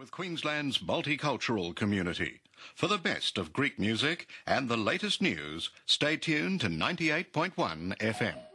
with Queensland's multicultural community. For the best of Greek music and the latest news, stay tuned to 98.1 FM.